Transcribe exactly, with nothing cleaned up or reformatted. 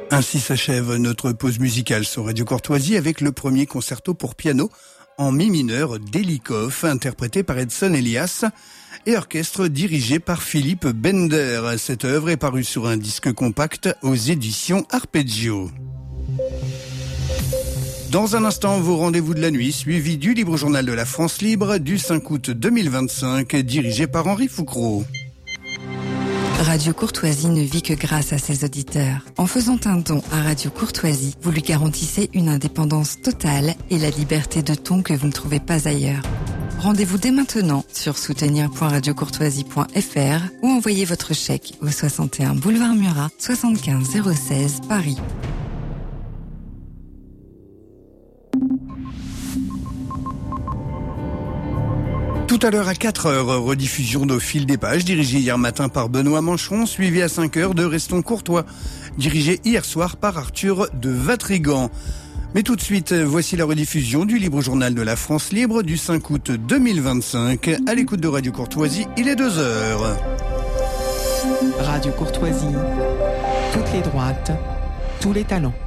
Ainsi s'achève notre pause musicale sur Radio Courtoisie avec le premier concerto pour piano en mi mineur d'Helikov, interprété par Edson Elias et orchestre dirigé par Philippe Bender. Cette œuvre est parue sur un disque compact aux éditions Arpeggio. Dans un instant, vos rendez-vous de la nuit, suivi du Libre Journal de la France Libre du cinq août deux mille vingt-cinq, dirigé par Henri Foucreau. Radio Courtoisie ne vit que grâce à ses auditeurs. En faisant un don à Radio Courtoisie, vous lui garantissez une indépendance totale et la liberté de ton que vous ne trouvez pas ailleurs. Rendez-vous dès maintenant sur soutenir point radio courtoisie point f r ou envoyez votre chèque au soixante et un boulevard Murat, soixante-quinze zéro seize, Paris. Tout à l'heure à quatre heures, rediffusion d'Au fil des pages, dirigée hier matin par Benoît Mancheron, suivi à cinq heures de Restons Courtois, dirigé hier soir par Arthur de Vatrigan. Mais tout de suite, voici la rediffusion du Libre Journal de la France Libre du cinq août deux mille vingt-cinq. À l'écoute de Radio Courtoisie, il est deux heures. Radio Courtoisie, toutes les droites, tous les talents.